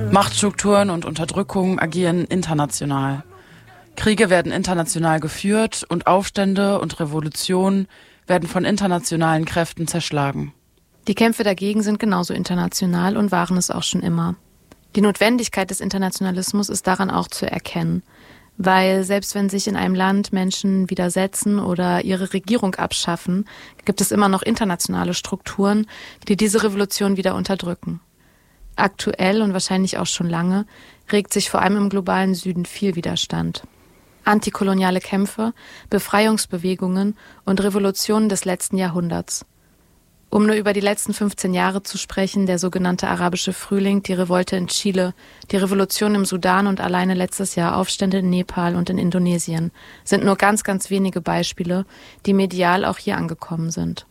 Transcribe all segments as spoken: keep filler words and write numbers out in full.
Machtstrukturen und Unterdrückung agieren international. Kriege werden international geführt und Aufstände und Revolutionen werden von internationalen Kräften zerschlagen. Die Kämpfe dagegen sind genauso international und waren es auch schon immer. Die Notwendigkeit des Internationalismus ist daran auch zu erkennen, weil selbst wenn sich in einem Land Menschen widersetzen oder ihre Regierung abschaffen, gibt es immer noch internationale Strukturen, die diese Revolution wieder unterdrücken. Aktuell und wahrscheinlich auch schon lange regt sich vor allem im globalen Süden viel Widerstand. Antikoloniale Kämpfe, Befreiungsbewegungen und Revolutionen des letzten Jahrhunderts. Um nur über die letzten fünfzehn Jahre zu sprechen, der sogenannte arabische Frühling, die Revolte in Chile, die Revolution im Sudan und alleine letztes Jahr Aufstände in Nepal und in Indonesien sind nur ganz, ganz wenige Beispiele, die medial auch hier angekommen sind.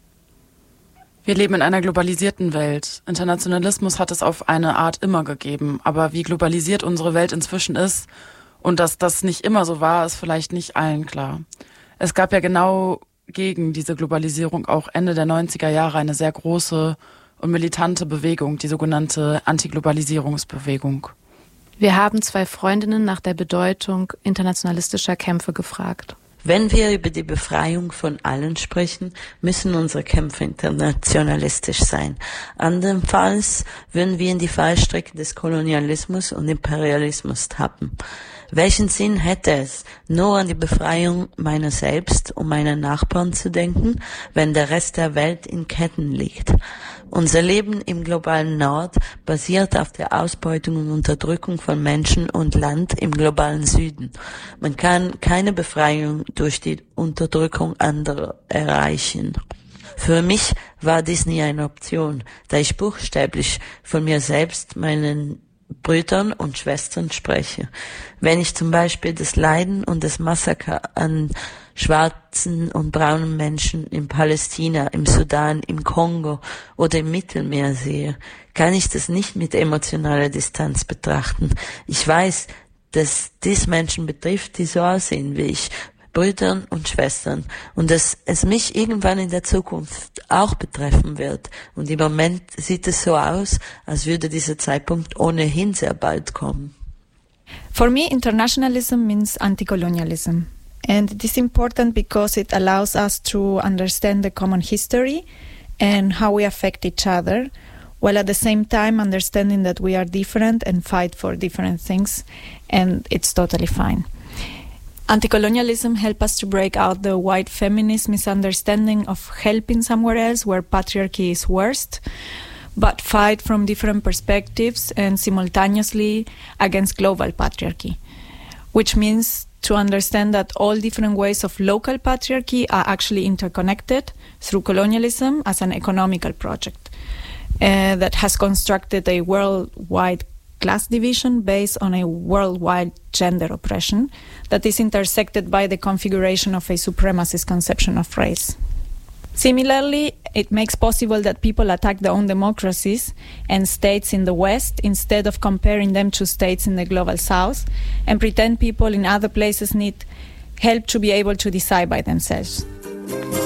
Wir leben in einer globalisierten Welt. Internationalismus hat es auf eine Art immer gegeben, aber wie globalisiert unsere Welt inzwischen ist und dass das nicht immer so war, ist vielleicht nicht allen klar. Es gab ja genau gegen diese Globalisierung auch Ende der neunziger Jahre eine sehr große und militante Bewegung, die sogenannte Antiglobalisierungsbewegung. Wir haben zwei Freundinnen nach der Bedeutung internationalistischer Kämpfe gefragt. Wenn wir über die Befreiung von allen sprechen, müssen unsere Kämpfe internationalistisch sein. Andernfalls würden wir in die Fallstrecke des Kolonialismus und Imperialismus tappen. Welchen Sinn hätte es, nur an die Befreiung meiner selbst und meiner Nachbarn zu denken, wenn der Rest der Welt in Ketten liegt? Unser Leben im globalen Nord basiert auf der Ausbeutung und Unterdrückung von Menschen und Land im globalen Süden. Man kann keine Befreiung durch die Unterdrückung anderer erreichen. Für mich war dies nie eine Option, da ich buchstäblich von mir selbst, meinen Brüdern und Schwestern spreche. Wenn ich zum Beispiel das Leiden und das Massaker an schwarzen und braunen Menschen in Palästina, im Sudan, im Kongo oder im Mittelmeer sehe, kann ich das nicht mit emotionaler Distanz betrachten. Ich weiß, dass dies Menschen betrifft, die so aussehen wie ich, Brüdern und Schwestern, und dass es mich irgendwann in der Zukunft auch betreffen wird. Und im Moment sieht es so aus, als würde dieser Zeitpunkt ohnehin sehr bald kommen. For me, internationalism means anti-colonialism. And it is important because it allows us to understand the common history and how we affect each other, while at the same time understanding that we are different and fight for different things, and it's totally fine. Anti-colonialism helps us to break out the white feminist misunderstanding of helping somewhere else where patriarchy is worst, but fight from different perspectives and simultaneously against global patriarchy, which means to understand that all different ways of local patriarchy are actually interconnected through colonialism as an economical project uh, that has constructed a worldwide class division based on a worldwide gender oppression that is intersected by the configuration of a supremacist conception of race. Similarly, it makes possible that people attack their own democracies and states in the West instead of comparing them to states in the global South, and pretend people in other places need help to be able to decide by themselves.